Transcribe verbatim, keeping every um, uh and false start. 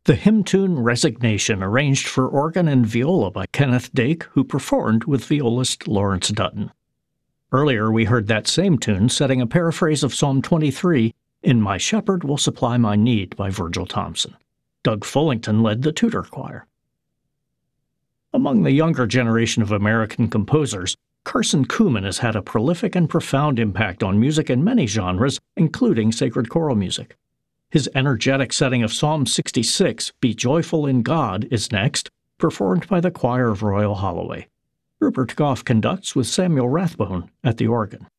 The hymn tune Resignation, arranged for organ and viola by Kenneth Dake, who performed with violist Lawrence Dutton. Earlier we heard that same tune setting a paraphrase of Psalm twenty-three, In My Shepherd Will Supply My Need by Virgil Thompson. Doug Fullington led the Tudor Choir. Among the younger generation of American composers, Carson Kuhlman has had a prolific and profound impact on music in many genres, including sacred choral music. His energetic setting of Psalm sixty-six, Be Joyful in God, is next, performed by the Choir of Royal Holloway. Rupert Goff conducts with Samuel Rathbone at the organ.